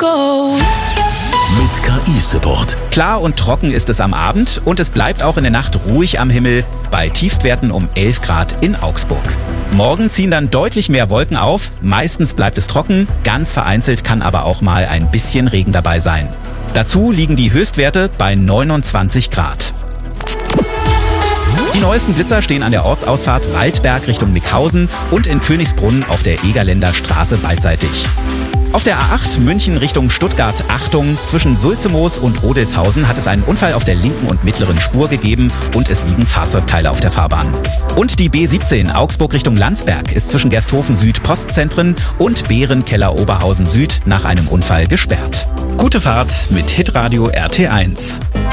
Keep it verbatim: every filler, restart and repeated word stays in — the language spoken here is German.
go. Mit K I-Support. Klar und trocken ist es am Abend und es bleibt auch in der Nacht ruhig am Himmel bei Tiefstwerten um elf Grad in Augsburg. Morgen ziehen dann deutlich mehr Wolken auf, meistens bleibt es trocken, ganz vereinzelt kann aber auch mal ein bisschen Regen dabei sein. Dazu liegen die Höchstwerte bei neunundzwanzig Grad. Die neuesten Blitzer stehen an der Ortsausfahrt Waldberg Richtung Mickhausen und in Königsbrunn auf der Egerländer Straße beidseitig. Auf der A acht München Richtung Stuttgart, Achtung, zwischen Sulzemoos und Odelshausen hat es einen Unfall auf der linken und mittleren Spur gegeben und es liegen Fahrzeugteile auf der Fahrbahn. Und die B siebzehn Augsburg Richtung Landsberg ist zwischen Gersthofen Süd Postzentren und Bärenkeller Oberhausen Süd nach einem Unfall gesperrt. Gute Fahrt mit Hitradio R T eins.